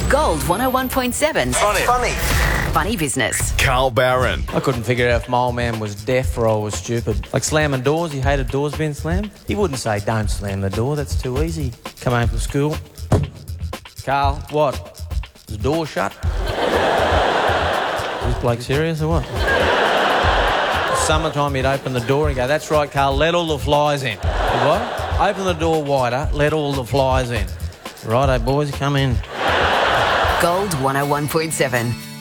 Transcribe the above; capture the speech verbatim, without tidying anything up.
Gold one oh one point seven. Funny. Funny. Funny business. Carl Barron. I couldn't figure out if my old man was deaf or I was stupid. Like slamming doors, he hated doors being slammed. He wouldn't say, don't slam the door, that's too easy. Come home from school. Carl, what? Is the door shut? Is this bloke serious or what? Summertime, he'd open the door and go, that's right, Carl, let all the flies in. What? Open the door wider, let all the flies in. Righto, boys, come in. Gold one oh one point seven.